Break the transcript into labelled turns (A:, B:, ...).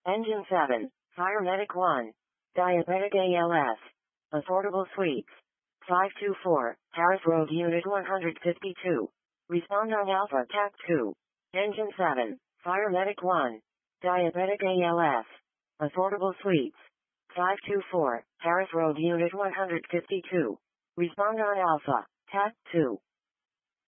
A: Engine 7, Fire Medic 1. Diabetic ALS. Affordable Suites. 524, Harris Road Unit 152. Respond on Alpha TAC 2. Engine 7, Fire Medic 1. Diabetic ALS. Affordable Suites. 524, Harris Road Unit 152. Respond on Alpha TAC 2.